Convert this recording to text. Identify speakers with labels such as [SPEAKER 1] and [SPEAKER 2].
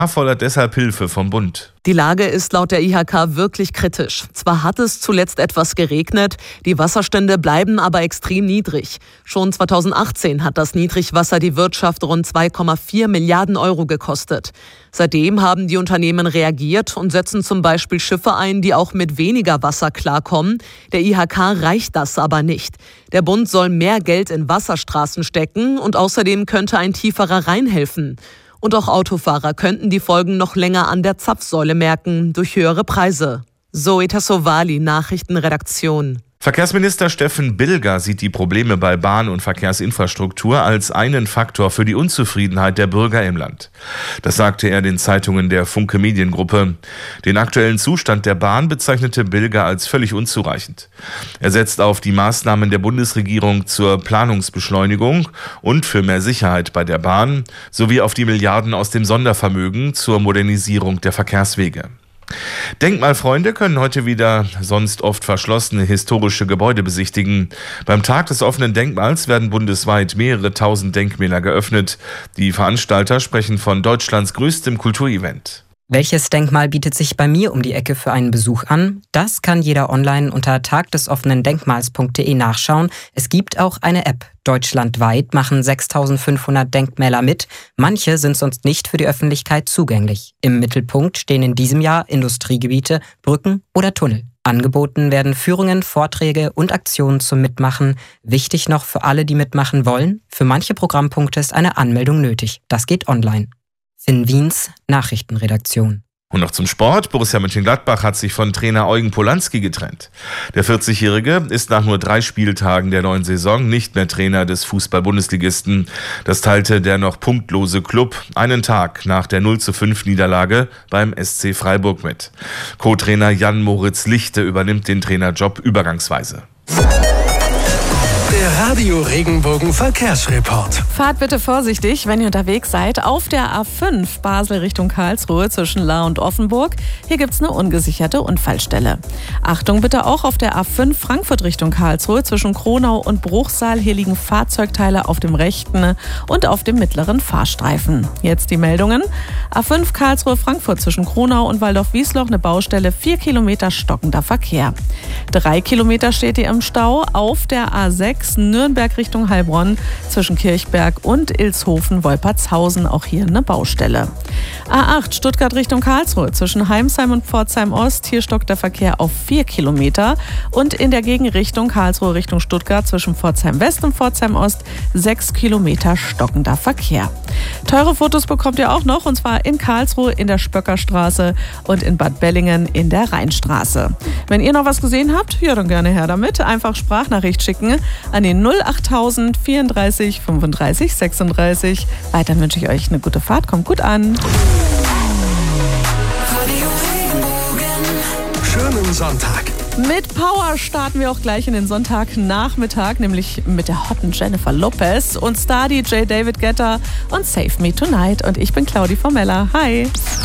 [SPEAKER 1] fordert deshalb Hilfe vom Bund.
[SPEAKER 2] Die Lage ist laut der IHK wirklich kritisch. Zwar hat es zuletzt etwas geregnet, die Wasserstände bleiben aber extrem niedrig. Schon 2018 hat das Niedrigwasser die Wirtschaft rund 2,4 Milliarden Euro gekostet. Seitdem haben die Unternehmen reagiert und setzen zum Beispiel Schiffe ein, die auch mit weniger Wasser klarkommen. Der IHK reicht das aber nicht. Der Bund soll mehr Geld in Wasserstraßen stecken und außerdem könnte ein tieferer Rhein helfen. Und auch Autofahrer könnten die Folgen noch länger an der Zapfsäule merken, durch höhere Preise. Zoe Tassovali, Nachrichtenredaktion.
[SPEAKER 1] Verkehrsminister Steffen Bilger sieht die Probleme bei Bahn- und Verkehrsinfrastruktur als einen Faktor für die Unzufriedenheit der Bürger im Land. Das sagte er den Zeitungen der Funke Mediengruppe. Den aktuellen Zustand der Bahn bezeichnete Bilger als völlig unzureichend. Er setzt auf die Maßnahmen der Bundesregierung zur Planungsbeschleunigung und für mehr Sicherheit bei der Bahn sowie auf die Milliarden aus dem Sondervermögen zur Modernisierung der Verkehrswege. Denkmalfreunde können heute wieder sonst oft verschlossene historische Gebäude besichtigen. Beim Tag des offenen Denkmals werden bundesweit mehrere tausend Denkmäler geöffnet. Die Veranstalter sprechen von Deutschlands größtem Kulturevent.
[SPEAKER 3] Welches Denkmal bietet sich bei mir um die Ecke für einen Besuch an? Das kann jeder online unter tagdesoffenendenkmals.de nachschauen. Es gibt auch eine App. Deutschlandweit machen 6.500 Denkmäler mit. Manche sind sonst nicht für die Öffentlichkeit zugänglich. Im Mittelpunkt stehen in diesem Jahr Industriegebiete, Brücken oder Tunnel. Angeboten werden Führungen, Vorträge und Aktionen zum Mitmachen. Wichtig noch für alle, die mitmachen wollen: für manche Programmpunkte ist eine Anmeldung nötig. Das geht online. Finn Wiens, Nachrichtenredaktion.
[SPEAKER 1] Und noch zum Sport. Borussia Mönchengladbach hat sich von Trainer Eugen Polanski getrennt. Der 40-Jährige ist nach nur 3 Spieltagen der neuen Saison nicht mehr Trainer des Fußball-Bundesligisten. Das teilte der noch punktlose Klub einen Tag nach der 0:5 Niederlage beim SC Freiburg mit. Co-Trainer Jan-Moritz Lichte übernimmt den Trainerjob übergangsweise.
[SPEAKER 4] Der Radio Regenbogen Verkehrsreport.
[SPEAKER 5] Fahrt bitte vorsichtig, wenn ihr unterwegs seid. Auf der A5 Basel Richtung Karlsruhe zwischen Lahr und Offenburg. Hier gibt es eine ungesicherte Unfallstelle. Achtung bitte auch auf der A5 Frankfurt Richtung Karlsruhe zwischen Kronau und Bruchsal. Hier liegen Fahrzeugteile auf dem rechten und auf dem mittleren Fahrstreifen. Jetzt die Meldungen. A5 Karlsruhe Frankfurt zwischen Kronau und Waldorf-Wiesloch eine Baustelle, 4 Kilometer stockender Verkehr. 3 Kilometer steht ihr im Stau auf der A6 Nürnberg Richtung Heilbronn zwischen Kirchberg und Ilshofen-Wolpertshausen. Auch hier eine Baustelle. A8 Stuttgart Richtung Karlsruhe zwischen Heimsheim und Pforzheim Ost. Hier stockt der Verkehr auf 4 Kilometer. Und in der Gegenrichtung Karlsruhe Richtung Stuttgart zwischen Pforzheim West und Pforzheim Ost 6 Kilometer stockender Verkehr. Teure Fotos bekommt ihr auch noch, und zwar in Karlsruhe in der Spöckerstraße und in Bad Bellingen in der Rheinstraße. Wenn ihr noch was gesehen habt, ja, dann gerne her damit. Einfach Sprachnachricht schicken an den 08000 34 35 36. Weiter wünsche ich euch eine gute Fahrt. Kommt gut an.
[SPEAKER 4] Schönen Sonntag.
[SPEAKER 5] Mit Power starten wir auch gleich in den Sonntagnachmittag, nämlich mit der hotten Jennifer Lopez und Star-DJ David Guetta und Save Me Tonight. Und ich bin Claudi Formella. Hi.